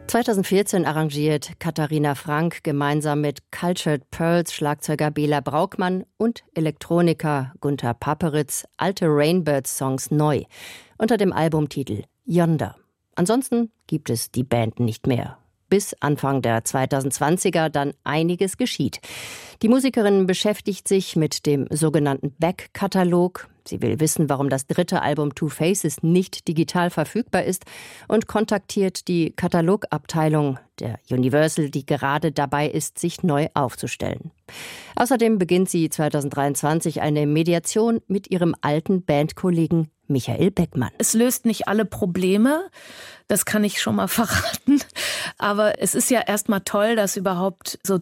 2014 arrangiert Katharina Frank gemeinsam mit Cultured Pearls Schlagzeuger Bela Braukmann und Elektroniker Gunter Paperitz alte Rainbirds-Songs neu unter dem Albumtitel Yonder. Ansonsten gibt es die Band nicht mehr. Bis Anfang der 2020er dann einiges geschieht. Die Musikerin beschäftigt sich mit dem sogenannten Back-Katalog. Sie will wissen, warum das dritte Album Two Faces nicht digital verfügbar ist und kontaktiert die Katalogabteilung der Universal, die gerade dabei ist, sich neu aufzustellen. Außerdem beginnt sie 2023 eine Mediation mit ihrem alten Bandkollegen Michael Beckmann. Es löst nicht alle Probleme, das kann ich schon mal verraten. Aber es ist ja erstmal toll, das überhaupt so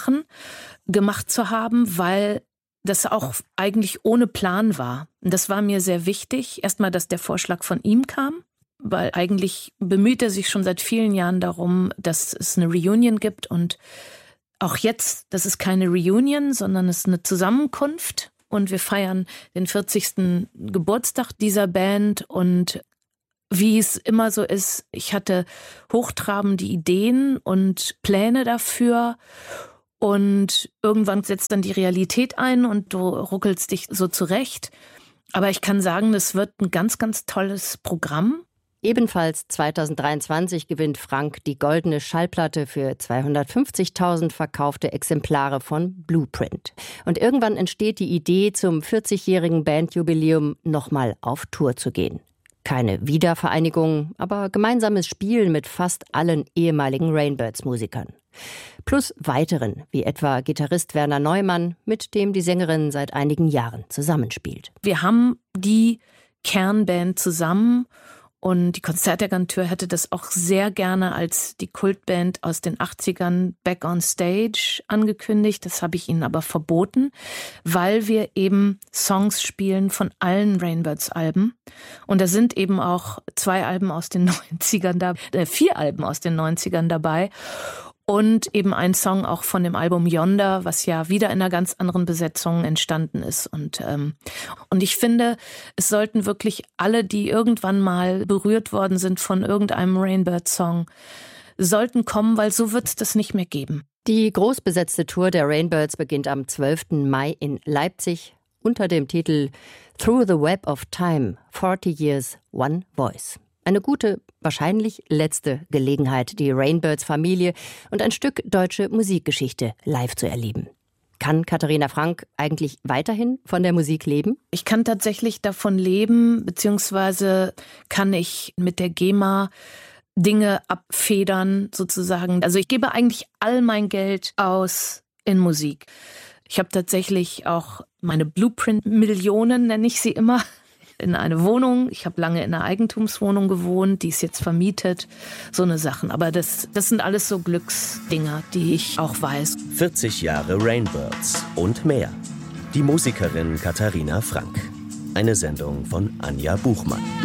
gemacht zu haben, weil das auch eigentlich ohne Plan war. Und das war mir sehr wichtig. Erstmal, dass der Vorschlag von ihm kam, weil eigentlich bemüht er sich schon seit vielen Jahren darum, dass es eine Reunion gibt. Und auch jetzt, das ist keine Reunion, sondern es ist eine Zusammenkunft. Und wir feiern den 40. Geburtstag dieser Band. Und wie es immer so ist, ich hatte hochtrabende Ideen und Pläne dafür. Und irgendwann setzt dann die Realität ein und du ruckelst dich so zurecht. Aber ich kann sagen, das wird ein ganz, ganz tolles Programm. Ebenfalls 2023 gewinnt Frank die goldene Schallplatte für 250.000 verkaufte Exemplare von Blueprint. Und irgendwann entsteht die Idee, zum 40-jährigen Bandjubiläum nochmal auf Tour zu gehen. Keine Wiedervereinigung, aber gemeinsames Spielen mit fast allen ehemaligen Rainbirds-Musikern. Plus weiteren, wie etwa Gitarrist Werner Neumann, mit dem die Sängerin seit einigen Jahren zusammenspielt. Wir haben die Kernband zusammen und die Konzertagentur hätte das auch sehr gerne als die Kultband aus den 80ern Back on Stage angekündigt. Das habe ich ihnen aber verboten, weil wir eben Songs spielen von allen Rainbirds-Alben. Und da sind eben auch 4 Alben aus den 90ern dabei. Und eben ein Song auch von dem Album Yonder, was ja wieder in einer ganz anderen Besetzung entstanden ist. Und ich finde, es sollten wirklich alle, die irgendwann mal berührt worden sind von irgendeinem Rainbird-Song, sollten kommen, weil so wird es das nicht mehr geben. Die großbesetzte Tour der Rainbirds beginnt am 12. Mai in Leipzig unter dem Titel Through the Web of Time, 40 Years, One Voice. Eine gute, wahrscheinlich letzte Gelegenheit, die Rainbirds-Familie und ein Stück deutsche Musikgeschichte live zu erleben. Kann Katharina Frank eigentlich weiterhin von der Musik leben? Ich kann tatsächlich davon leben, beziehungsweise kann ich mit der GEMA Dinge abfedern, sozusagen. Also ich gebe eigentlich all mein Geld aus in Musik. Ich habe tatsächlich auch meine Blueprint-Millionen, nenne ich sie immer, in eine Wohnung. Ich habe lange in einer Eigentumswohnung gewohnt, die ist jetzt vermietet. So eine Sachen. Aber das sind alles so Glücksdinger, die ich auch weiß. 40 Jahre Rainbirds und mehr. Die Musikerin Katharina Frank. Eine Sendung von Anja Buchmann.